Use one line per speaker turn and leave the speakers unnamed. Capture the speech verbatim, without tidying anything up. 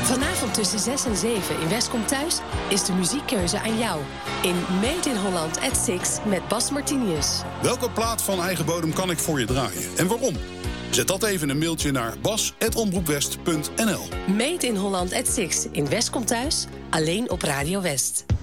Vanavond tussen zes en zeven in West Komt Thuis is de muziekkeuze aan jou. In Made in Holland at Six met Bas Martinius.
Welke plaat van eigen bodem kan ik voor je draaien en waarom? Zet dat even in een mailtje naar bas apenstaartje omroepwest punt n l.
Made in Holland at Six in West Komt Thuis, alleen op Radio West.